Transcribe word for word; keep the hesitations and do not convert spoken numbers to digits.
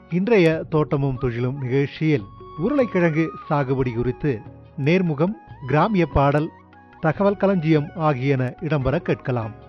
இன்றைய தோட்டமும் தொழிலும் நிகழ்ச்சியில் உருளைக்கிழங்கு சாகுபடி குறித்து நேர்முகம், கிராமிய பாடல், தகவல் களஞ்சியம் ஆகியன இடம்பெற கேட்கலாம்.